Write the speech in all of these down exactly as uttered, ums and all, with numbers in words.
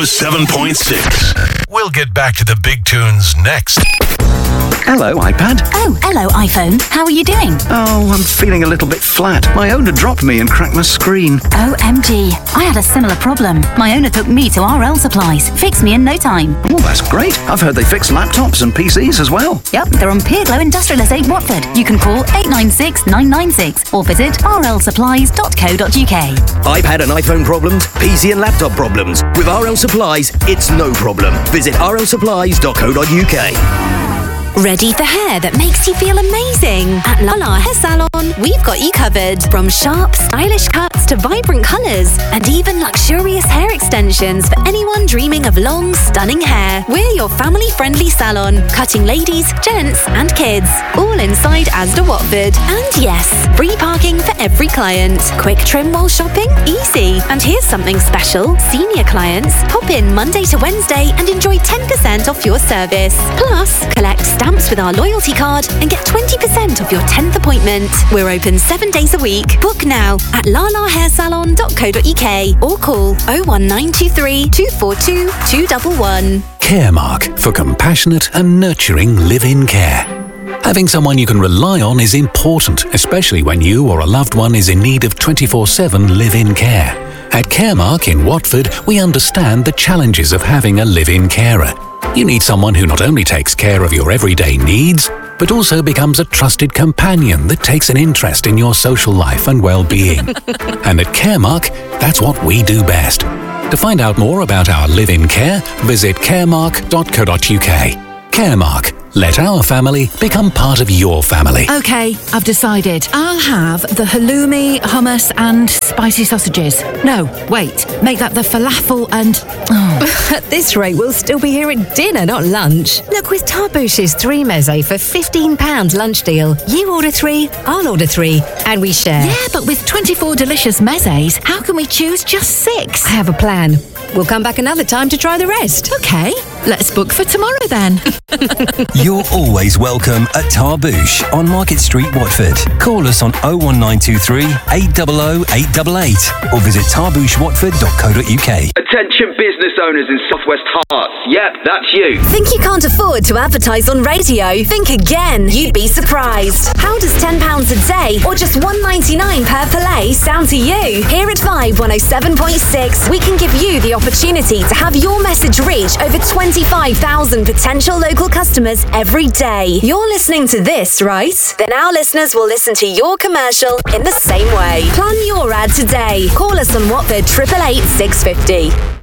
oh seven point six. We'll get back to the big tunes next. Hello, iPad. Oh, hello, iPhone. How are you doing? Oh, I'm feeling a little bit flat. My owner dropped me and cracked my screen. O M G. I had a similar problem. My owner took me to R L Supplies. Fixed me in no time. Oh, that's great. I've heard they fix laptops and P Cs as well. Yep, they're on Pier Glow Industrial Estate, Watford. You can call eight nine six nine nine six or visit r l supplies dot co dot u k. iPad and iPhone problems, P C and laptop problems. With R L Supplies, it's no problem. Visit r l supplies dot co dot u k. Ready for hair that makes you feel amazing? At Lala Hair Salon, we've got you covered. From sharp, stylish cuts to vibrant colours, and even luxurious hair extensions for anyone dreaming of long, stunning hair. We're your family-friendly salon, cutting ladies, gents, and kids. All inside Asda Watford. And yes, free parking for every client. Quick trim while shopping? Easy. And here's something special. Senior clients, pop in Monday to Wednesday and enjoy ten percent off your service. Plus, collect stamps with our loyalty card and get twenty percent off your tenth appointment. We're open seven days a week. Book now at lala hair salon dot co dot u k or call oh one nine two three, two four two, two one one. Caremark, for compassionate and nurturing live-in care. Having someone you can rely on is important, especially when you or a loved one is in need of twenty-four seven live-in care. At Caremark in Watford, we understand the challenges of having a live-in carer. You need someone who not only takes care of your everyday needs, but also becomes a trusted companion that takes an interest in your social life and well-being. And at Caremark, that's what we do best. To find out more about our live-in care, visit caremark dot co dot u k. Caremark. Let our family become part of your family. OK, I've decided. I'll have the halloumi, hummus and spicy sausages. No, wait, make that the falafel and... Oh. At this rate, we'll still be here at dinner, not lunch. Look, with Tarbouche's three meze for fifteen pounds lunch deal, you order three, I'll order three, and we share. Yeah, but with twenty-four delicious mezes, how can we choose just six? I have a plan. We'll come back another time to try the rest. OK, let's book for tomorrow then. You're always welcome at Tarbouche on Market Street, Watford. Call us on oh one nine two three, eight hundred, eight eight eight or visit tarbouche watford dot co dot u k. Attention business owners in Southwest Hearts. Yep, that's you. Think you can't afford to advertise on radio? Think again. You'd be surprised. How does ten pounds a day or just one ninety-nine per play sound to you? Here at Vibe one oh seven point six, we can give you the opportunity to have your message reach over twenty-five thousand potential local customers every day. You're listening to this, right? Then our listeners will listen to your commercial in the same way. Plan your ad today. Call us on Watford eight eight eight, six five zero.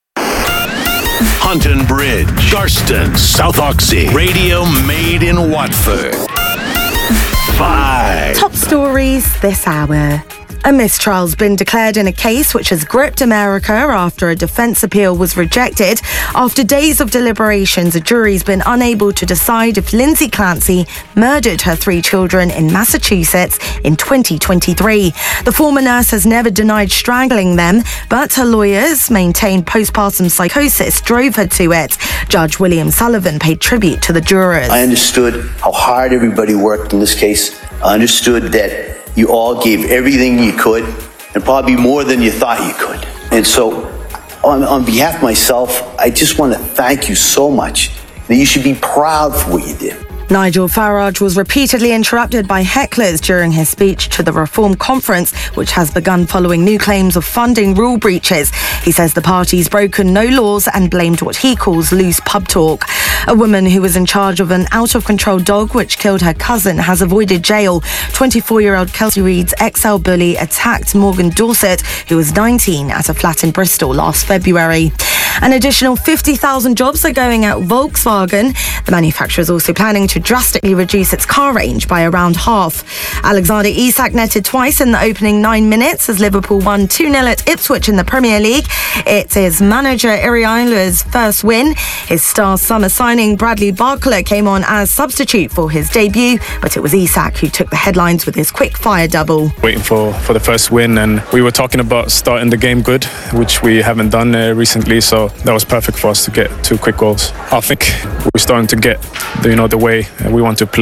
Hunton Bridge, Garston, South Oxy. Radio made in Watford. Five. Top stories this hour. A mistrial's been declared in a case which has gripped America after a defence appeal was rejected. After days of deliberations, a jury's been unable to decide if Lindsay Clancy murdered her three children in Massachusetts in twenty twenty-three. The former nurse has never denied strangling them, but her lawyers maintain postpartum psychosis drove her to it. Judge William Sullivan paid tribute to the jurors. I understood how hard everybody worked in this case. I understood that you all gave everything you could, and probably more than you thought you could. And so, on, on behalf of myself, I just want to thank you so much. That you should be proud for what you did. Nigel Farage was repeatedly interrupted by hecklers during his speech to the Reform Conference, which has begun following new claims of funding rule breaches. He says the party's broken no laws and blamed what he calls loose pub talk. A woman who was in charge of an out-of-control dog which killed her cousin has avoided jail. twenty-four-year-old Kelsey Reed's X L bully attacked Morgan Dorset, who was nineteen, at a flat in Bristol last February. An additional fifty thousand jobs are going at Volkswagen. The manufacturer is also planning to drastically reduce its car range by around half. Alexander Isak netted twice in the opening nine minutes as Liverpool won two nil at Ipswich in the Premier League. It is manager Iriola's first win. His star summer signing Bradley Barcola came on as substitute for his debut, but it was Isak who took the headlines with his quick-fire double. Waiting for, for the first win, and we were talking about starting the game good, which we haven't done uh, recently, so that was perfect for us to get two quick goals. I think we're starting to get, you know, the way we want to play.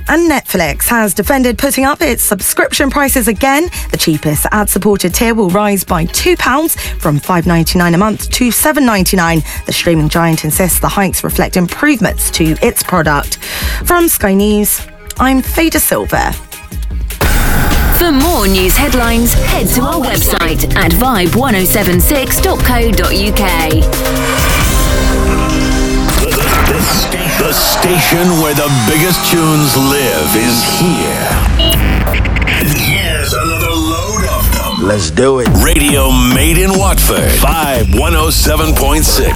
And Netflix has defended putting up its subscription prices again. The cheapest ad-supported tier will rise by two pounds from five pounds ninety-nine a month to seven pounds ninety-nine. The streaming giant insists the hikes reflect improvements to its product. From Sky News, I'm Fader Silver. For more news headlines, head to our website at vibe one oh seven six dot co dot uk. The station where the biggest tunes live is here. And here's another load of them. Let's do it. Radio Made in Watford. Vibe one oh seven point six.